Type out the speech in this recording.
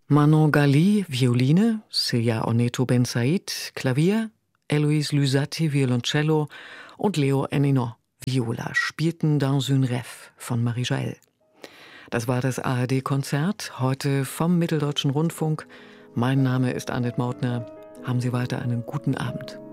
Manon Gali, Violine, Celia Oneto Bensaid, Klavier, Héloïse Luzzatti, Violoncello und Leo Ennino, Viola, spielten Dans un rêve von Marie Jaël. Das war das ARD-Konzert, heute vom Mitteldeutschen Rundfunk. Mein Name ist Annette Mautner. Haben Sie weiter einen guten Abend.